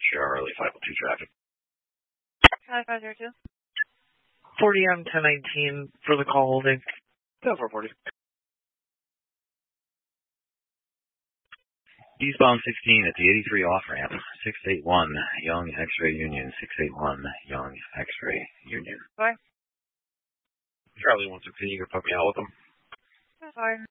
Charlie 502 traffic. Charlie 502. 40M 1019 for the call holding. 440. Eastbound 16 at the 83 off-ramp, 681 Young X-Ray Union, 681 Young X-Ray Union. Bye. Charlie 116, you can put me out with them. That's fine.